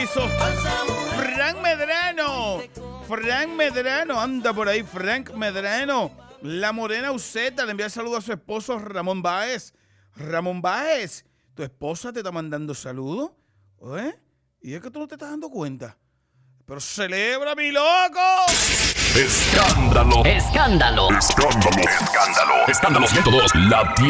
eso. Frank Medrano, anda por ahí, Frank Medrano. La Morena Uceta le envía saludos a su esposo Ramón Báez. Ramón Báez, ¿tu esposa te está mandando saludos? ¿Eh? ¿Y es que tú no te estás dando cuenta? ¡Pero celebra, mi loco! Escándalo. Escándalo. Escándalo. Escándalo. Escándalo 102. La